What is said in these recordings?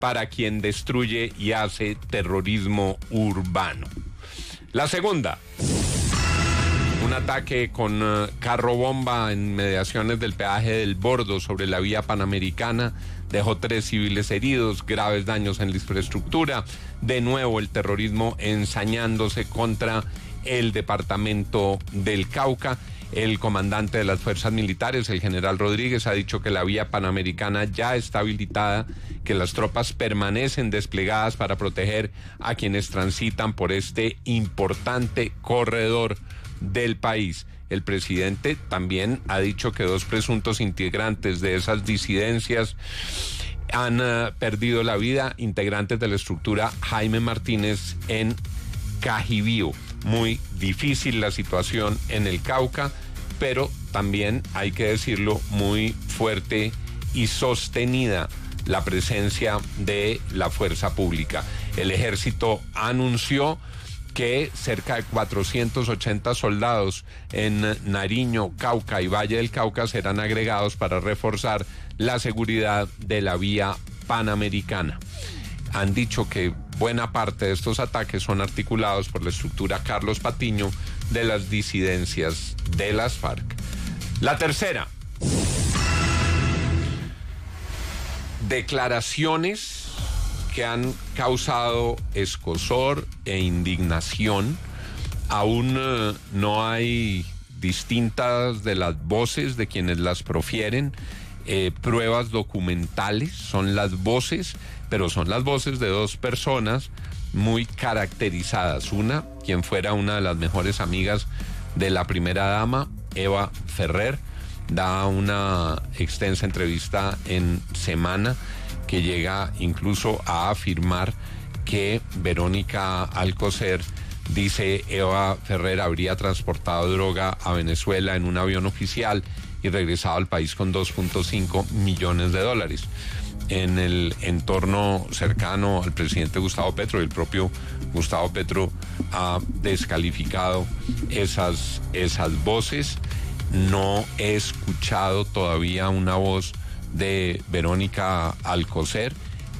para quien destruye y hace terrorismo urbano. La segunda, un ataque con carro bomba en mediaciones del peaje del Bordo sobre la vía Panamericana dejó 3 civiles heridos, graves daños en la infraestructura. De nuevo el terrorismo ensañándose contra el departamento del Cauca. El comandante de las fuerzas militares, el general Rodríguez, ha dicho que la vía Panamericana ya está habilitada, que las tropas permanecen desplegadas para proteger a quienes transitan por este importante corredor del país. El presidente también ha dicho que 2 presuntos integrantes de esas disidencias han perdido la vida, integrantes de la estructura Jaime Martínez en Cajibío. Muy difícil la situación en el Cauca, pero también, hay que decirlo, muy fuerte y sostenida la presencia de la fuerza pública. El ejército anunció que cerca de 480 soldados en Nariño, Cauca y Valle del Cauca serán agregados para reforzar la seguridad de la vía Panamericana. Han dicho que buena parte de estos ataques son articulados por la estructura Carlos Patiño de las disidencias de las FARC. La tercera, declaraciones que han causado escozor e indignación. Aún no hay distintas de las voces de quienes las profieren, pruebas documentales, son las voces, pero son las voces de 2 personas muy caracterizadas. Una, quien fuera una de las mejores amigas de la primera dama, Eva Ferrer, da una extensa entrevista en Semana que llega incluso a afirmar que Verónica Alcocer, dice Eva Ferrer, habría transportado droga a Venezuela en un avión oficial y regresado al país con $2.5 millones. En el entorno cercano al presidente Gustavo Petro, el propio Gustavo Petro ha descalificado esas voces. No he escuchado todavía una voz de Verónica Alcocer,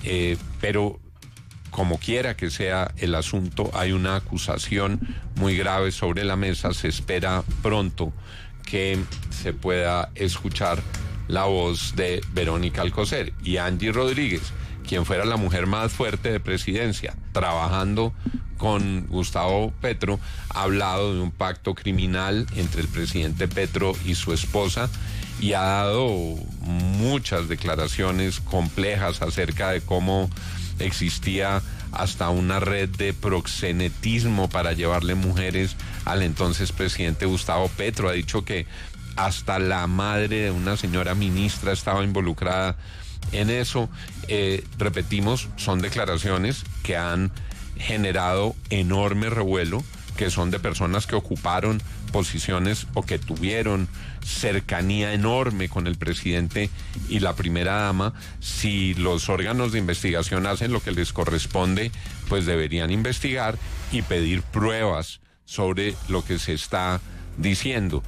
pero como quiera que sea el asunto, hay una acusación muy grave sobre la mesa. Se espera pronto que se pueda escuchar la voz de Verónica Alcocer. Y Angie Rodríguez, quien fuera la mujer más fuerte de presidencia, trabajando con Gustavo Petro, ha hablado de un pacto criminal entre el presidente Petro y su esposa y ha dado muchas declaraciones complejas acerca de cómo existía hasta una red de proxenetismo para llevarle mujeres al entonces presidente Gustavo Petro. Ha dicho que hasta la madre de una señora ministra estaba involucrada en eso. Repetimos, son declaraciones que han generado enorme revuelo, que son de personas que ocuparon posiciones o que tuvieron cercanía enorme con el presidente y la primera dama. Si los órganos de investigación hacen lo que les corresponde, pues deberían investigar y pedir pruebas sobre lo que se está diciendo.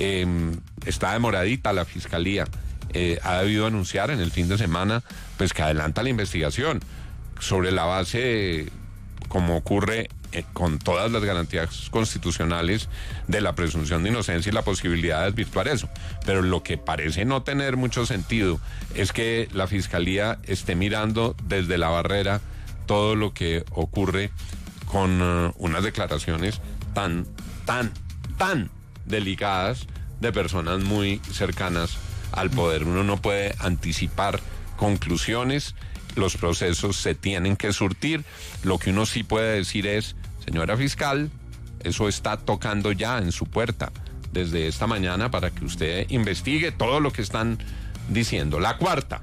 Está demoradita la fiscalía. Ha debido anunciar en el fin de semana pues que adelanta la investigación sobre la base, como ocurre con todas las garantías constitucionales, de la presunción de inocencia y la posibilidad de desvirtuar eso. Pero lo que parece no tener mucho sentido es que la fiscalía esté mirando desde la barrera todo lo que ocurre con unas declaraciones tan delicadas de personas muy cercanas al poder. Uno no puede anticipar conclusiones. Los procesos se tienen que surtir. Lo que uno sí puede decir es: señora fiscal, eso está tocando ya en su puerta desde esta mañana para que usted investigue todo lo que están diciendo. La cuarta,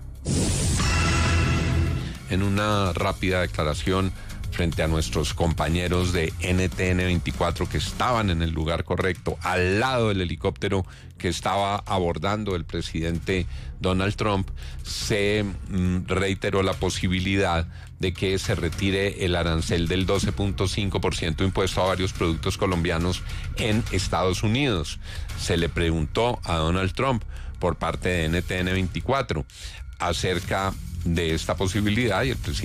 en una rápida declaración frente a nuestros compañeros de NTN 24 que estaban en el lugar correcto, al lado del helicóptero que estaba abordando el presidente Donald Trump, se reiteró la posibilidad de que se retire el arancel del 12.5% impuesto a varios productos colombianos en Estados Unidos. Se le preguntó a Donald Trump por parte de NTN 24 acerca de esta posibilidad y el presidente